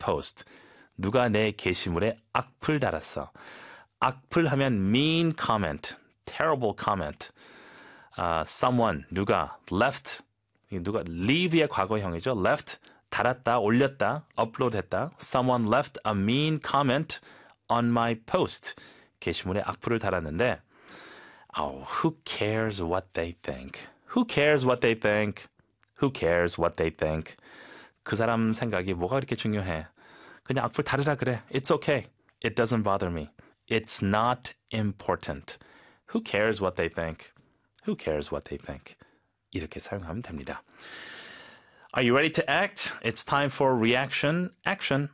post. 누가 내 게시물에 악플 달았어. 악플 하면 mean comment, terrible comment. Someone, 누가, left, 누가, leave의 과거형이죠. left, 달았다, 올렸다, 업로드했다. Someone left a mean comment on my post. 게시물에 악플을 달았는데, who cares what they think? Who cares what they think? Who cares what they think? 그 사람 생각이 뭐가 그렇게 중요해? 그냥 악플 달으라 그래. It's okay. It doesn't bother me. It's not important. Who cares what they think? Who cares what they think? 이렇게 사용하면 됩니다. Are you ready to act? It's time for reaction, action.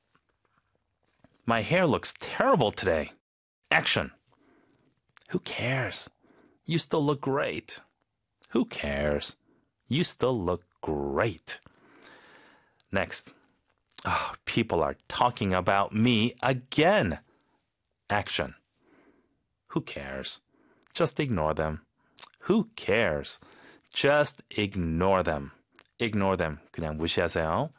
My hair looks terrible today. Action. Who cares? You still look great. Who cares? You still look great. Next. People are talking about me again. Action. Who cares? Just ignore them. Who cares? Just ignore them. Ignore them. 그냥 무시하세요.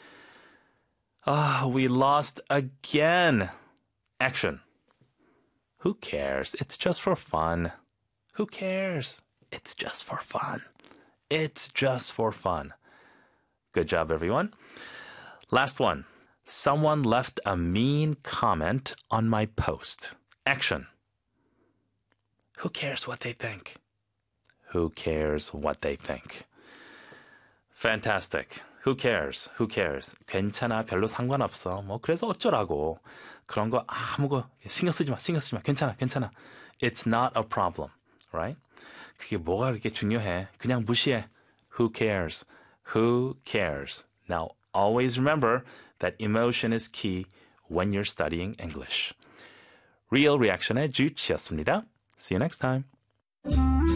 We lost again. Action. Who cares? It's just for fun. Who cares? It's just for fun. It's just for fun. Good job, everyone. Last one. Someone left a mean comment on my post. Action. Who cares what they think? Who cares what they think? Fantastic. Who cares? Who cares? 괜찮아. 별로 상관없어. 뭐 그래서 어쩌라고. 그런 거 아무거 신경 쓰지 마. 신경 쓰지 마. 괜찮아. 괜찮아. It's not a problem. Right? 그게 뭐가 그렇게 중요해. 그냥 무시해. Who cares? Who cares? Now, always remember that emotion is key when you're studying English. Real Reaction의 주치였습니다. See you next time.